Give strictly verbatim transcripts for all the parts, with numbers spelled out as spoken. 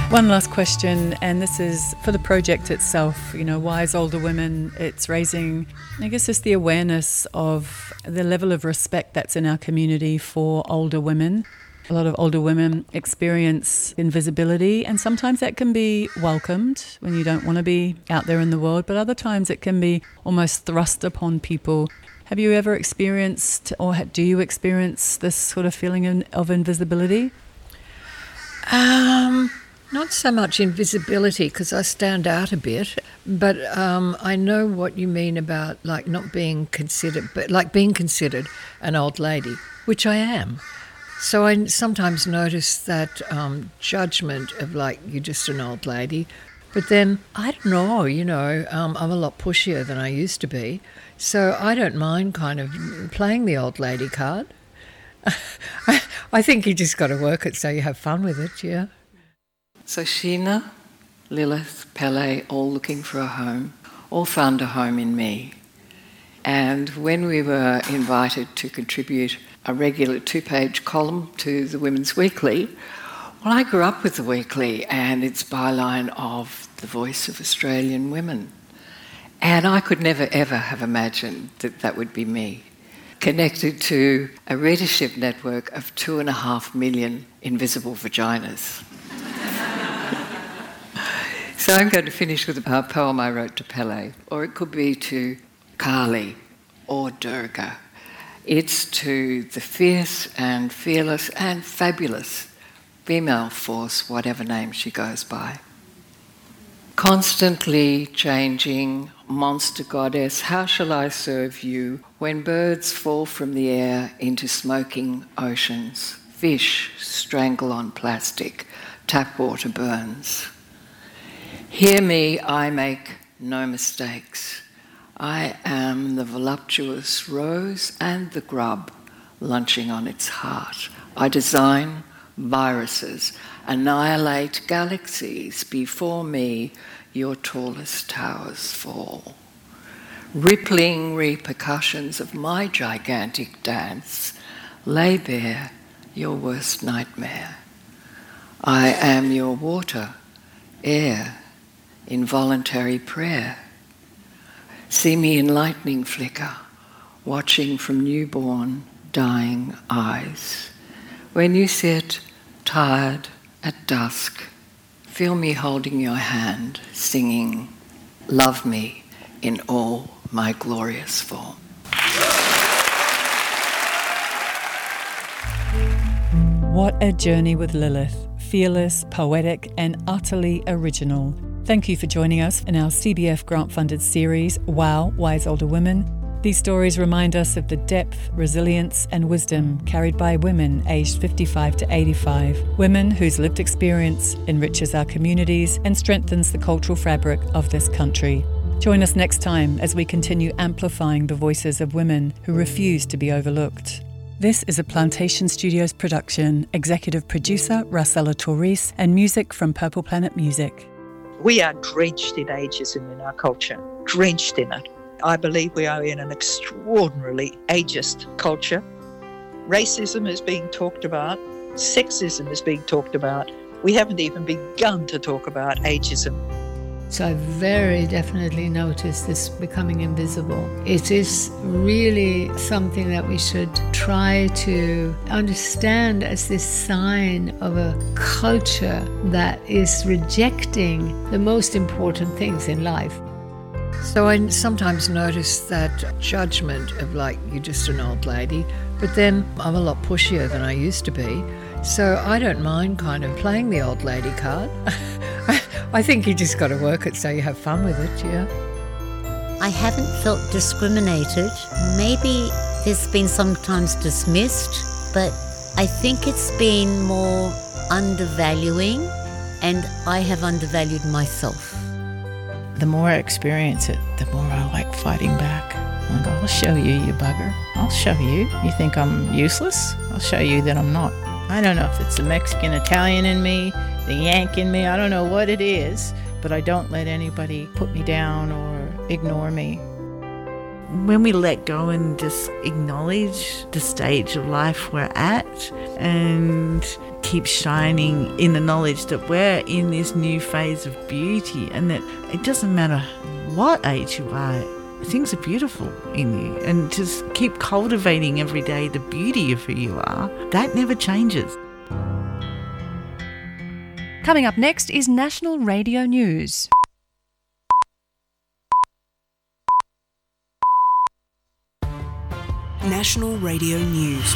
One last question, and this is for the project itself, you know, Wise Older Women. It's raising, I guess, it's the awareness of the level of respect that's in our community for older women. A lot of older women experience invisibility, and sometimes that can be welcomed when you don't want to be out there in the world, but other times it can be almost thrust upon people. Have you ever experienced, or do you experience this sort of feeling of invisibility? Um... Not so much invisibility, because I stand out a bit, but um, I know what you mean about like not being considered, but like being considered an old lady, which I am. So I sometimes notice that um, judgment of like, you're just an old lady. But then, I don't know, you know, um, I'm a lot pushier than I used to be. So I don't mind kind of playing the old lady card. I think you just got to work it so you have fun with it, yeah. So Sheena, Lilith, Pele, all looking for a home, all found a home in me. And when we were invited to contribute a regular two-page column to the Women's Weekly, well, I grew up with the Weekly and its byline of the voice of Australian women. And I could never, ever have imagined that that would be me, connected to a readership network of two and a half million invisible vaginas. So I'm going to finish with a poem I wrote to Pele, or it could be to Kali or Durga. It's to the fierce and fearless and fabulous female force, whatever name she goes by. Constantly changing, monster goddess, how shall I serve you when birds fall from the air into smoking oceans, fish strangle on plastic, tap water burns? Hear me, I make no mistakes. I am the voluptuous rose and the grub lunching on its heart. I design viruses, annihilate galaxies. Before me, your tallest towers fall. Rippling repercussions of my gigantic dance lay bare your worst nightmare. I am your water, air, involuntary prayer. See me in lightning flicker, watching from newborn, dying eyes. When you sit tired at dusk, feel me holding your hand, singing, love me in all my glorious form. What a journey with Lilith, fearless, poetic, and utterly original. Thank you for joining us in our C B F grant-funded series, Wow, Wise Older Women. These stories remind us of the depth, resilience, and wisdom carried by women aged fifty-five to eighty-five. Women whose lived experience enriches our communities and strengthens the cultural fabric of this country. Join us next time as we continue amplifying the voices of women who refuse to be overlooked. This is a Plantation Studios production. Executive producer, Marcella Torres, and music from Purple Planet Music. We are drenched in ageism in our culture, drenched in it. I believe we are in an extraordinarily ageist culture. Racism is being talked about. Sexism is being talked about. We haven't even begun to talk about ageism. So I very definitely noticed this becoming invisible. It is really something that we should try to understand as this sign of a culture that is rejecting the most important things in life. So I sometimes notice that judgment of like, you're just an old lady, but then I'm a lot pushier than I used to be. So I don't mind kind of playing the old lady card. I think you just got to work it so you have fun with it, yeah. I haven't felt discriminated. Maybe there's been sometimes dismissed, but I think it's been more undervaluing, and I have undervalued myself. The more I experience it, the more I like fighting back. I go, I'll show you, you bugger. I'll show you. You think I'm useless? I'll show you that I'm not. I don't know if it's the Mexican Italian in me, the Yank in me, I don't know what it is, but I don't let anybody put me down or ignore me. when we let go and just acknowledge the stage of life we're at and keep shining in the knowledge that we're in this new phase of beauty, and that it doesn't matter what age you are, things are beautiful in you, and just keep cultivating every day the beauty of who you are, that never changes. Coming up next is National Radio News. National Radio News.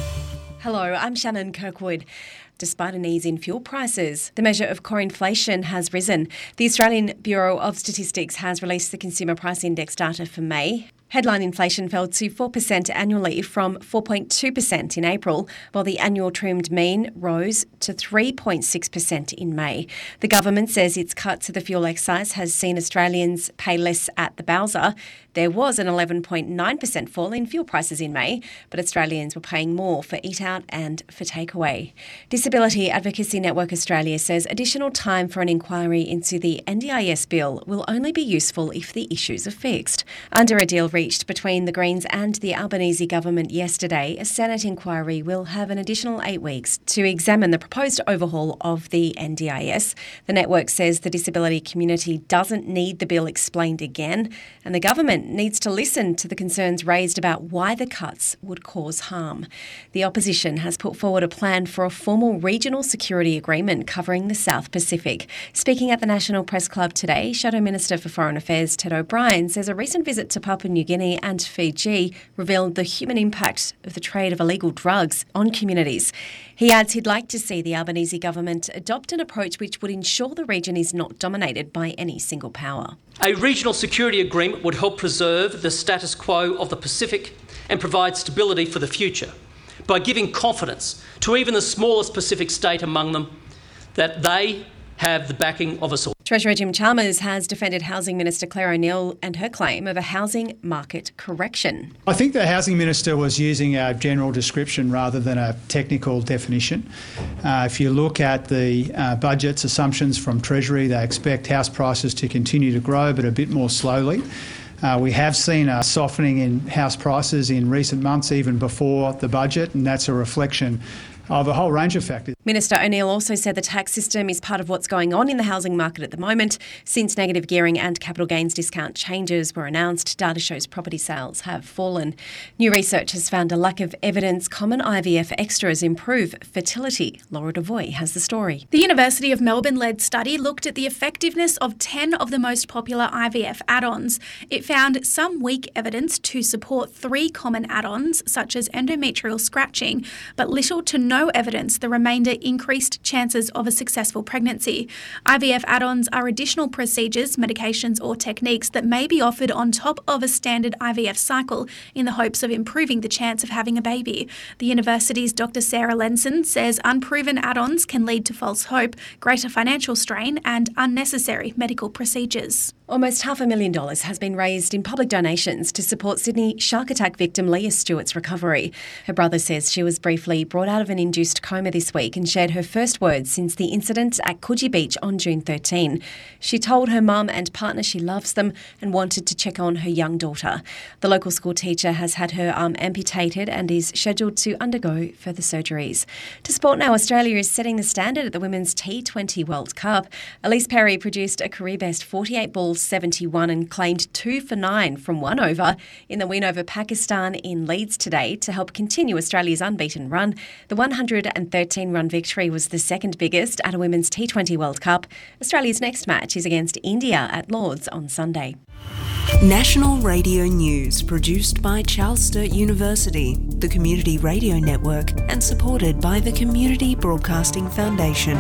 Hello, I'm Shannon Kirkwood. Despite an ease in fuel prices, the measure of core inflation has risen. The Australian Bureau of Statistics has released the Consumer Price Index data for May. Headline inflation fell to four percent annually from four point two percent in April, while the annual trimmed mean rose to three point six percent in May. The government says its cut to the fuel excise has seen Australians pay less at the bowser. There was an eleven point nine percent fall in fuel prices in May, but Australians were paying more for eat-out and for takeaway. Disability Advocacy Network Australia says additional time for an inquiry into the N D I S bill will only be useful if the issues are fixed. Under a deal reached between the Greens and the Albanese government yesterday, a Senate inquiry will have an additional eight weeks to examine the proposed overhaul of the N D I S. The network says the disability community doesn't need the bill explained again, and the government needs to listen to the concerns raised about why the cuts would cause harm. The opposition has put forward a plan for a formal regional security agreement covering the South Pacific. Speaking at the National Press Club today, Shadow Minister for Foreign Affairs Ted O'Brien says a recent visit to Papua New Guinea and Fiji revealed the human impact of the trade of illegal drugs on communities. He adds he'd like to see the Albanese government adopt an approach which would ensure the region is not dominated by any single power. A regional security agreement would help preserve the status quo of the Pacific and provide stability for the future by giving confidence to even the smallest Pacific state among them that they have the backing of us all. Treasurer Jim Chalmers has defended Housing Minister Claire O'Neil and her claim of a housing market correction. I think the Housing Minister was using a general description rather than a technical definition. Uh, if you look at the uh, budget's assumptions from Treasury, they expect house prices to continue to grow, but a bit more slowly. Uh, we have seen a softening in house prices in recent months, even before the budget, and that's a reflection of a whole range of factors. Minister O'Neil also said the tax system is part of what's going on in the housing market at the moment. Since negative gearing and capital gains discount changes were announced, data shows property sales have fallen. New research has found a lack of evidence common I V F extras improve fertility. Laura Devoy has the story. The University of Melbourne-led study looked at the effectiveness of ten of the most popular I V F add-ons. It found some weak evidence to support three common add-ons, such as endometrial scratching, but little to no evidence the remainder increased chances of a successful pregnancy. I V F add-ons are additional procedures, medications or techniques that may be offered on top of a standard I V F cycle in the hopes of improving the chance of having a baby. The university's Doctor Sarah Lenson says unproven add-ons can lead to false hope, greater financial strain and unnecessary medical procedures. Almost half a million dollars has been raised in public donations to support Sydney shark attack victim Leah Stewart's recovery. Her brother says she was briefly brought out of an induced coma this week and shared her first words since the incident at Coogee Beach on June thirteenth. She told her mum and partner she loves them and wanted to check on her young daughter. The local school teacher has had her arm amputated and is scheduled to undergo further surgeries. To sport now, Australia is setting the standard at the Women's T twenty World Cup. Elise Perry produced a career-best forty-eight balls, seventy-one and claimed two for nine from one over in the win over Pakistan in Leeds today to help continue Australia's unbeaten run. The one hundred thirteen run victory was the second biggest at a Women's T twenty World Cup. Australia's next match is against India at Lord's on Sunday. National Radio News, produced by Charles Sturt University, the Community Radio Network, and supported by the Community Broadcasting Foundation.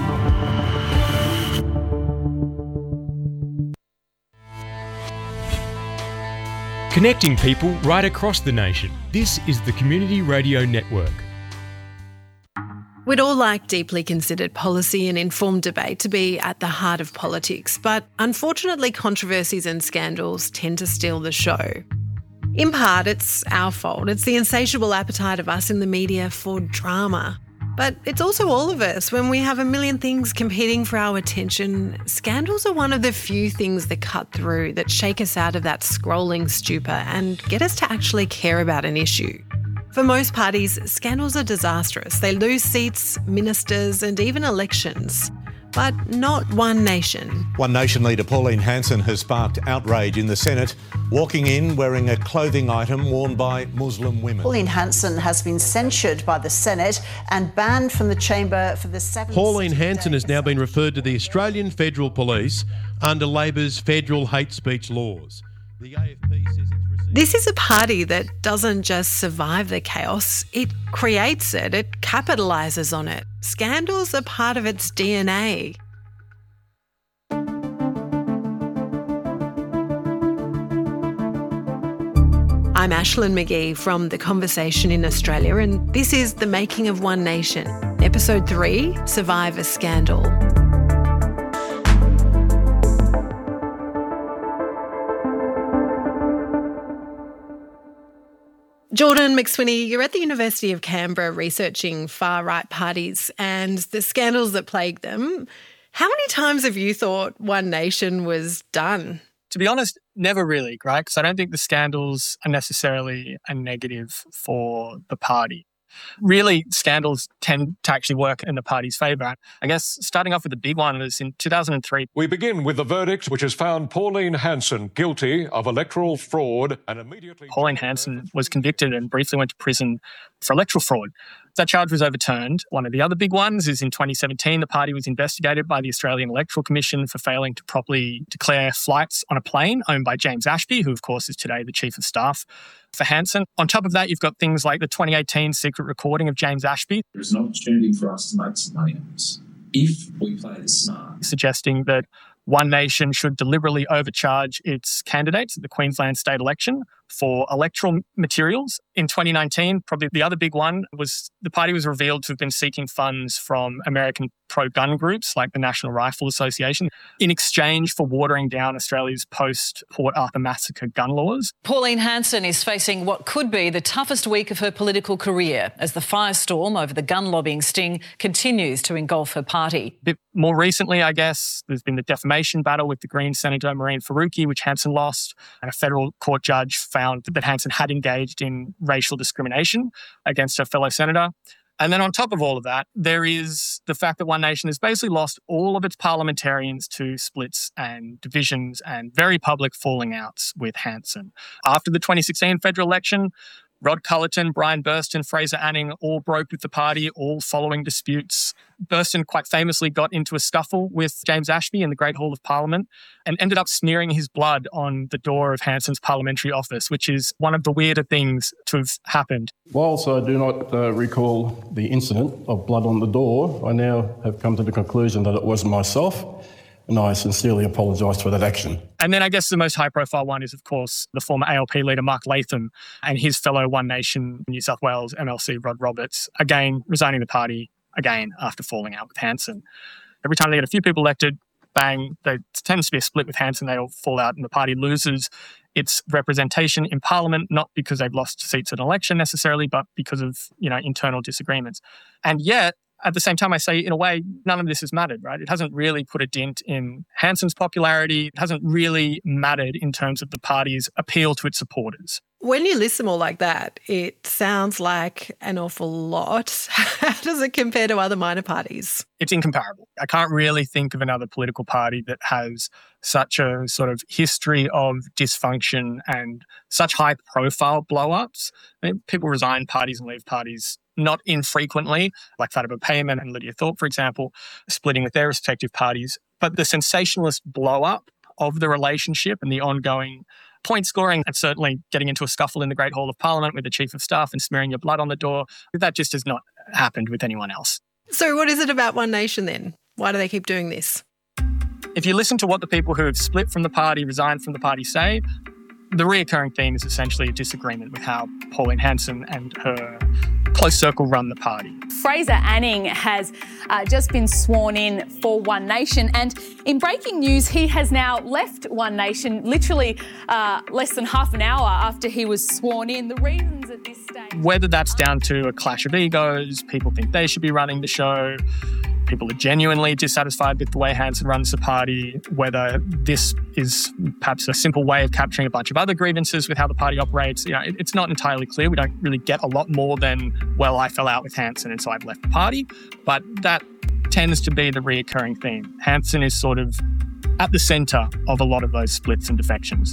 Connecting people right across the nation. This is the Community Radio Network. We'd all like deeply considered policy and informed debate to be at the heart of politics, but unfortunately controversies and scandals tend to steal the show. In part, it's our fault. It's the insatiable appetite of us in the media for drama. But it's also all of us. When we have a million things competing for our attention, scandals are one of the few things that cut through, that shake us out of that scrolling stupor and get us to actually care about an issue. For most parties, scandals are disastrous. They lose seats, ministers and even elections. But not One Nation. One Nation leader Pauline Hanson has sparked outrage in the Senate, walking in wearing a clothing item worn by Muslim women. Pauline Hanson has been censured by the Senate and banned from the chamber for the seventh... Pauline Hanson has now been referred to the Australian Federal Police under Labor's federal hate speech laws. The A F P says it's received... This is a party that doesn't just survive the chaos, it creates it, it capitalises on it. Scandals are part of its D N A. I'm Ashlyn McGee from The Conversation in Australia, and this is The Making of One Nation, Episode three, Survive a Scandal. Jordan McSweeney, you're at the University of Canberra researching far-right parties and the scandals that plague them. How many times have you thought One Nation was done? To be honest, never really, right? Because I don't think the scandals are necessarily a negative for the party. Really, scandals tend to actually work in the party's favour. I guess starting off with the big one was in two thousand three. We begin with the verdict, which has found Pauline Hanson guilty of electoral fraud and immediately... Pauline Hanson was convicted and briefly went to prison for electoral fraud. That charge was overturned. One of the other big ones is in twenty seventeen, the party was investigated by the Australian Electoral Commission for failing to properly declare flights on a plane owned by James Ashby, who of course is today the Chief of Staff for Hanson. On top of that, you've got things like the twenty eighteen secret recording of James Ashby. There's an opportunity for us to make some money on this if we play this smart. Suggesting that One Nation should deliberately overcharge its candidates at the Queensland state election for electoral materials. In twenty nineteen, probably the other big one was the party was revealed to have been seeking funds from American pro-gun groups like the National Rifle Association in exchange for watering down Australia's post-Port Arthur massacre gun laws. Pauline Hanson is facing what could be the toughest week of her political career as the firestorm over the gun lobbying sting continues to engulf her party. A bit more recently, I guess, there's been the defamation battle with the Green Senator Maureen Faruqi, which Hanson lost, and a federal court judge found that Hanson had engaged in racial discrimination against her fellow senator. And then on top of all of that, there is the fact that One Nation has basically lost all of its parliamentarians to splits and divisions and very public falling outs with Hanson. After the twenty sixteen federal election, Rod Cullerton, Brian Burston, Fraser Anning all broke with the party, all following disputes. Burston quite famously got into a scuffle with James Ashby in the Great Hall of Parliament and ended up smearing his blood on the door of Hanson's parliamentary office, which is one of the weirder things to have happened. Whilst I do not uh, recall the incident of blood on the door, I now have come to the conclusion that it wasn't myself, and I sincerely apologise for that action. And then I guess the most high-profile one is, of course, the former A L P leader Mark Latham and his fellow One Nation New South Wales M L C Rod Roberts, again resigning the party again after falling out with Hanson. Every time they get a few people elected, bang, there tends to be a split with Hanson. They all fall out and the party loses its representation in Parliament, not because they've lost seats in an election necessarily, but because of, you know, internal disagreements. And yet, at the same time, I say, in a way, none of this has mattered, right? It hasn't really put a dent in Hanson's popularity. It hasn't really mattered in terms of the party's appeal to its supporters. When you list them all like that, it sounds like an awful lot. How does it compare to other minor parties? It's incomparable. I can't really think of another political party that has such a sort of history of dysfunction and such high-profile blow-ups. I mean, people resign parties and leave parties not infrequently, like Fatima Payman and Lydia Thorpe, for example, splitting with their respective parties. But the sensationalist blow-up of the relationship and the ongoing point scoring and certainly getting into a scuffle in the Great Hall of Parliament with the Chief of Staff and smearing your blood on the door, that just has not happened with anyone else. So what is it about One Nation then? Why do they keep doing this? If you listen to what the people who have split from the party, resigned from the party say, the reoccurring theme is essentially a disagreement with how Pauline Hanson and her close circle run the party. Fraser Anning has uh, just been sworn in for One Nation, and in breaking news, he has now left One Nation literally uh, less than half an hour after he was sworn in. The reasons at this stage... Whether that's down to a clash of egos, people think they should be running the show, people are genuinely dissatisfied with the way Hanson runs the party, whether this is perhaps a simple way of capturing a bunch of other grievances with how the party operates, you know, it, it's not entirely clear. We don't really get a lot more than, well, I fell out with Hanson and so I've left the party. But that tends to be the reoccurring theme. Hanson is sort of at the centre of a lot of those splits and defections.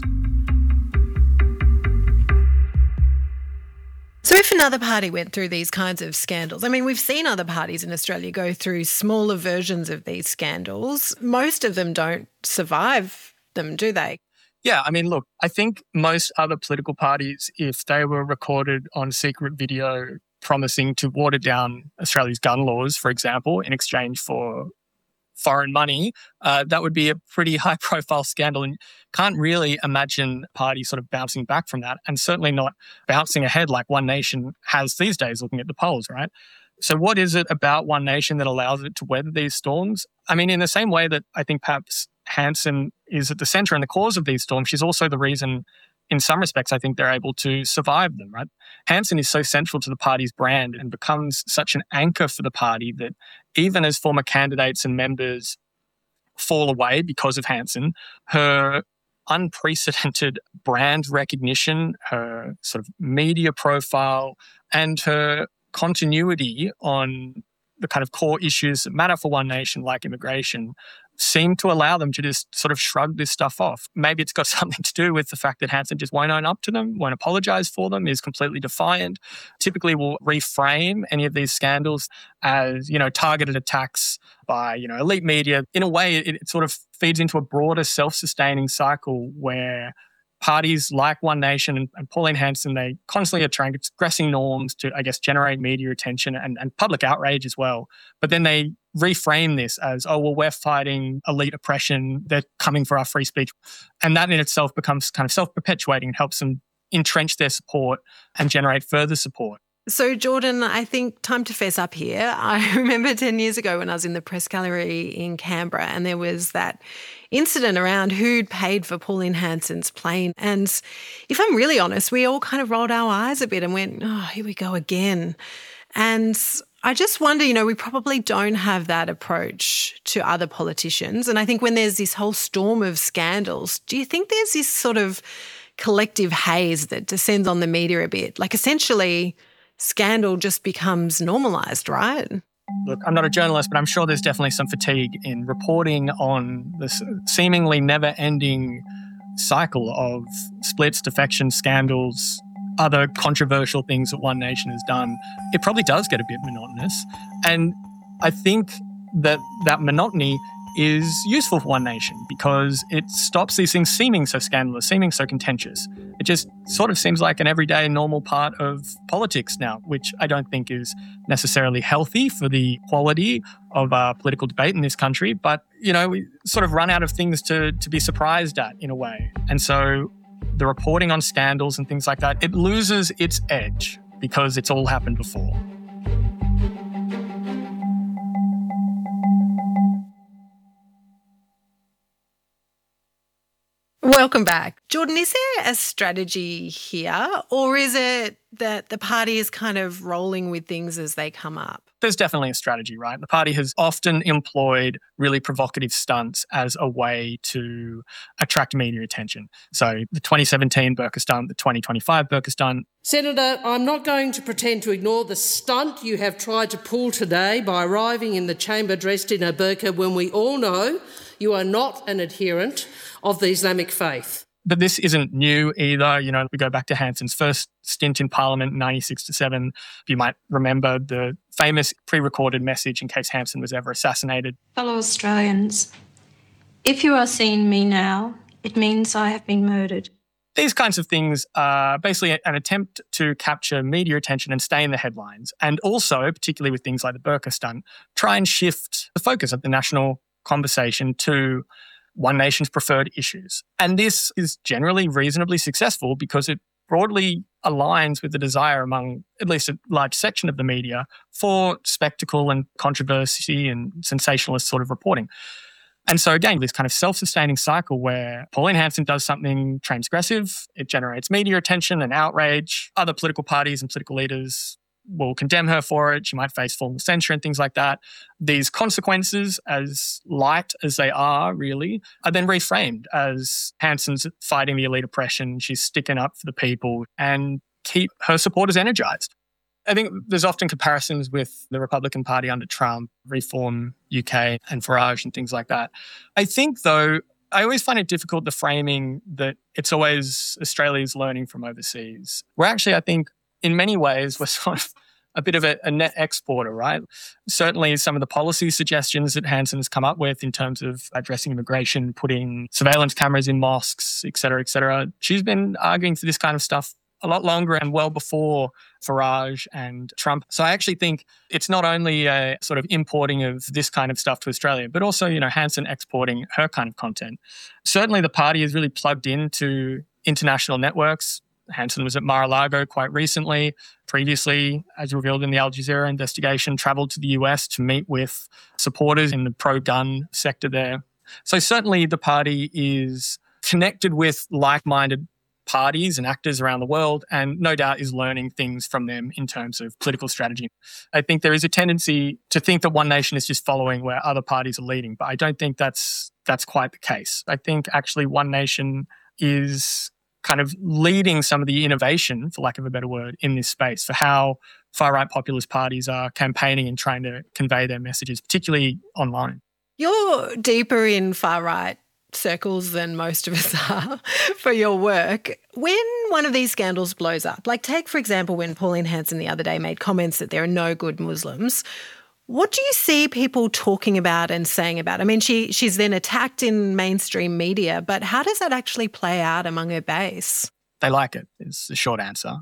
So if another party went through these kinds of scandals, I mean, we've seen other parties in Australia go through smaller versions of these scandals. Most of them don't survive them, do they? Yeah, I mean, look, I think most other political parties, if they were recorded on secret video promising to water down Australia's gun laws, for example, in exchange for foreign money, uh, that would be a pretty high-profile scandal, and can't really imagine a party sort of bouncing back from that, and certainly not bouncing ahead like One Nation has these days looking at the polls, right? So what is it about One Nation that allows it to weather these storms? I mean, in the same way that I think perhaps Hanson is at the centre and the cause of these storms, she's also the reason, in some respects, I think they're able to survive them, right? Hanson is so central to the party's brand and becomes such an anchor for the party that even as former candidates and members fall away because of Hanson, her unprecedented brand recognition, her sort of media profile, and her continuity on the kind of core issues that matter for One Nation, like immigration, seem to allow them to just sort of shrug this stuff off. Maybe it's got something to do with the fact that Hanson just won't own up to them, won't apologise for them, is completely defiant, typically will reframe any of these scandals as, you know, targeted attacks by, you know, elite media. In a way, it, it sort of feeds into a broader self-sustaining cycle where parties like One Nation and, and Pauline Hanson, they constantly are transgressing norms to, I guess, generate media attention and, and public outrage as well. But then they reframe this as, oh, well, we're fighting elite oppression, they're coming for our free speech. And that in itself becomes kind of self-perpetuating and helps them entrench their support and generate further support. So, Jordan, I think time to fess up here. I remember ten years ago when I was in the press gallery in Canberra and there was that incident around who'd paid for Pauline Hanson's plane. And if I'm really honest, we all kind of rolled our eyes a bit and went, oh, here we go again. And I just wonder, you know, we probably don't have that approach to other politicians. And I think when there's this whole storm of scandals, do you think there's this sort of collective haze that descends on the media a bit? Like essentially, scandal just becomes normalised, right? Look, I'm not a journalist, but I'm sure there's definitely some fatigue in reporting on this seemingly never-ending cycle of splits, defections, scandals, other controversial things that One Nation has done. It probably does get a bit monotonous. And I think that that monotony is useful for One Nation because it stops these things seeming so scandalous, seeming so contentious. It just sort of seems like an everyday normal part of politics now, which I don't think is necessarily healthy for the quality of uh, political debate in this country. But, you know, we sort of run out of things to, to be surprised at in a way. And so the reporting on scandals and things like that, it loses its edge because it's all happened before. Welcome back. Jordan, is there a strategy here or is it that the party is kind of rolling with things as they come up? There's definitely a strategy, right? The party has often employed really provocative stunts as a way to attract media attention. So the twenty seventeen burqa stunt, the twenty twenty-five burqa stunt. Senator, I'm not going to pretend to ignore the stunt you have tried to pull today by arriving in the chamber dressed in a burqa when we all know you are not an adherent of the Islamic faith. But this isn't new either. You know, we go back to Hanson's first stint in Parliament in ninety-six to seven. You might remember the famous pre-recorded message in case Hanson was ever assassinated. Fellow Australians, if you are seeing me now, it means I have been murdered. These kinds of things are basically an attempt to capture media attention and stay in the headlines. And also, particularly with things like the burqa stunt, try and shift the focus of the national conversation to One Nation's preferred issues. And this is generally reasonably successful because it broadly aligns with the desire among at least a large section of the media for spectacle and controversy and sensationalist sort of reporting. And so again, this kind of self-sustaining cycle where Pauline Hanson does something transgressive, it generates media attention and outrage. Other political parties and political leaders will condemn her for it. She might face formal censure and things like that. These consequences, as light as they are really, are then reframed as Hanson's fighting the elite oppression, she's sticking up for the people and keep her supporters energised. I think there's often comparisons with the Republican Party under Trump, Reform U K and Farage and things like that. I think, though, I always find it difficult, the framing that it's always Australia's learning from overseas. We're actually, I think, in many ways, we're sort of a bit of a, a net exporter, right? Certainly some of the policy suggestions that Hanson has come up with in terms of addressing immigration, putting surveillance cameras in mosques, et cetera, et cetera. She's been arguing for this kind of stuff a lot longer and well before Farage and Trump. So I actually think it's not only a sort of importing of this kind of stuff to Australia, but also, you know, Hanson exporting her kind of content. Certainly the party is really plugged into international networks. Hanson was at Mar-a-Lago quite recently. Previously, as revealed in the Al Jazeera investigation, travelled to the U S to meet with supporters in the pro-gun sector there. So certainly the party is connected with like-minded parties and actors around the world, and no doubt is learning things from them in terms of political strategy. I think there is a tendency to think that One Nation is just following where other parties are leading, but I don't think that's that's quite the case. I think actually One Nation is kind of leading some of the innovation, for lack of a better word, in this space for how far-right populist parties are campaigning and trying to convey their messages, particularly online. You're deeper in far-right circles than most of us are for your work. When one of these scandals blows up, like take, for example, when Pauline Hanson the other day made comments that there are no good Muslims, what do you see people talking about and saying about it? I mean, she she's then attacked in mainstream media, but how does that actually play out among her base? They like it, is the short answer.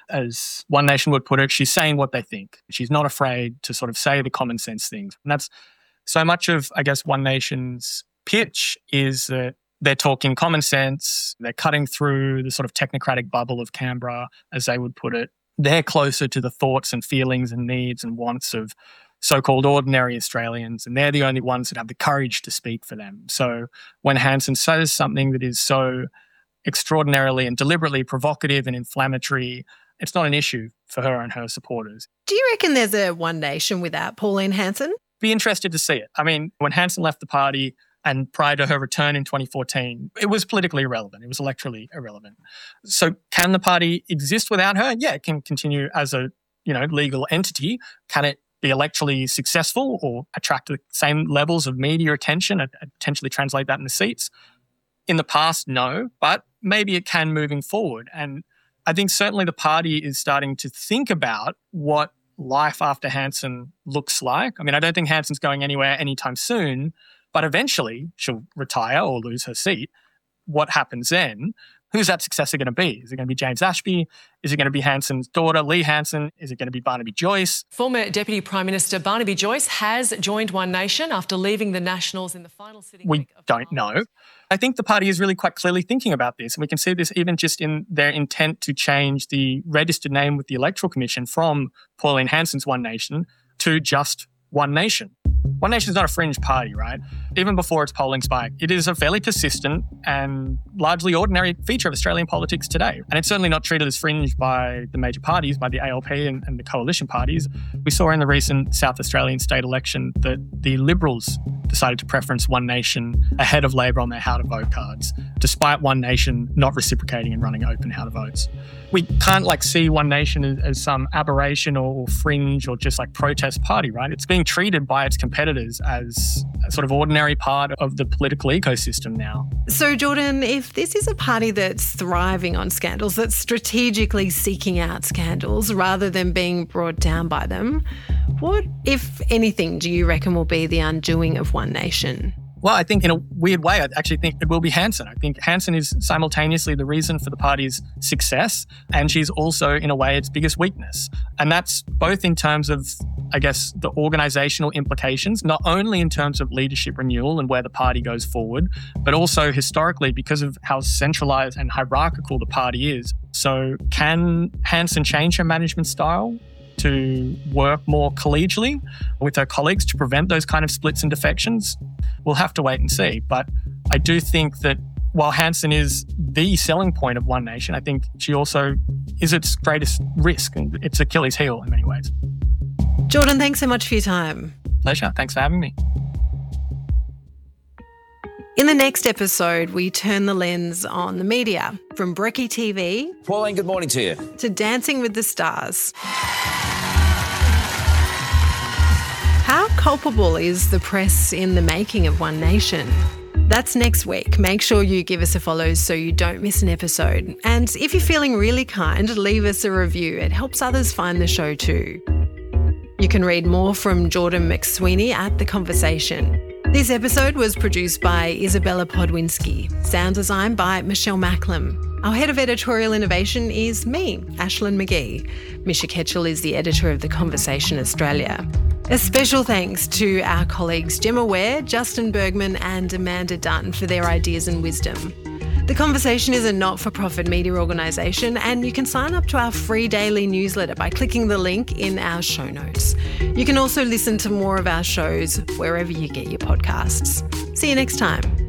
As One Nation would put it, she's saying what they think. She's not afraid to sort of say the common sense things. And that's so much of, I guess, One Nation's pitch is that they're talking common sense, they're cutting through the sort of technocratic bubble of Canberra, as they would put it. They're closer to the thoughts and feelings and needs and wants of so-called ordinary Australians, and they're the only ones that have the courage to speak for them. So when Hanson says something that is so extraordinarily and deliberately provocative and inflammatory, it's not an issue for her and her supporters. Do you reckon there's a One Nation without Pauline Hanson? Be interested to see it. I mean, when Hanson left the party, and prior to her return in twenty fourteen, it was politically irrelevant. It was electorally irrelevant. So can the party exist without her? Yeah, it can continue as a, you know, legal entity. Can it be electorally successful or attract the same levels of media attention and potentially translate that into seats? In the past, no, but maybe it can moving forward. And I think certainly the party is starting to think about what life after Hanson looks like. I mean, I don't think Hanson's going anywhere anytime soon, but eventually she'll retire or lose her seat. What happens then? Who's that successor going to be? Is it going to be James Ashby? Is it going to be Hanson's daughter, Lee Hanson? Is it going to be Barnaby Joyce? Former Deputy Prime Minister Barnaby Joyce has joined One Nation after leaving the Nationals in the final sitting. We don't know. I think the party is really quite clearly thinking about this, and we can see this even just in their intent to change the registered name with the Electoral Commission from Pauline Hanson's One Nation to just One Nation. One Nation is not a fringe party, right? Even before its polling spike, it is a fairly persistent and largely ordinary feature of Australian politics today. And it's certainly not treated as fringe by the major parties, by the A L P and, and the coalition parties. We saw in the recent South Australian state election that the Liberals decided to preference One Nation ahead of Labor on their how to vote cards, despite One Nation not reciprocating and running open how to votes. We can't like see One Nation as, as some aberration or, or fringe or just like protest party, right? It's being treated by its competitors as a sort of ordinary part of the political ecosystem now. So, Jordan, if this is a party that's thriving on scandals, that's strategically seeking out scandals rather than being brought down by them, what, if anything, do you reckon will be the undoing of One Nation? Well, I think in a weird way, I actually think it will be Hanson. I think Hanson is simultaneously the reason for the party's success, and she's also, in a way, its biggest weakness. And that's both in terms of I guess, the organisational implications, not only in terms of leadership renewal and where the party goes forward, but also historically because of how centralised and hierarchical the party is. So can Hanson change her management style to work more collegially with her colleagues to prevent those kind of splits and defections? We'll have to wait and see. But I do think that while Hanson is the selling point of One Nation, I think she also is its greatest risk and its Achilles heel in many ways. Jordan, thanks so much for your time. Pleasure. Thanks for having me. In the next episode, we turn the lens on the media, from Brekkie T V... Pauline, good morning to you. ...to Dancing with the Stars. How culpable is the press in the making of One Nation? That's next week. Make sure you give us a follow so you don't miss an episode. And if you're feeling really kind, leave us a review. It helps others find the show too. You can read more from Jordan McSweeney at The Conversation. This episode was produced by Isabella Podwinski. Sound design by Michelle Macklem. Our head of editorial innovation is me, Ashlyn McGee. Misha Ketchell is the editor of The Conversation Australia. A special thanks to our colleagues Gemma Ware, Justin Bergman and Amanda Dunn for their ideas and wisdom. The Conversation is a not-for-profit media organisation, and you can sign up to our free daily newsletter by clicking the link in our show notes. You can also listen to more of our shows wherever you get your podcasts. See you next time.